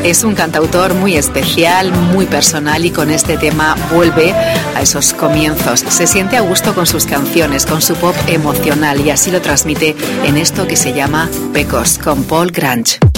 Es un cantautor muy especial, muy personal y con este tema vuelve a esos comienzos. Se siente a gusto con sus canciones, con su pop emocional y así lo transmite en esto que se llama Pecos con Paul Grange.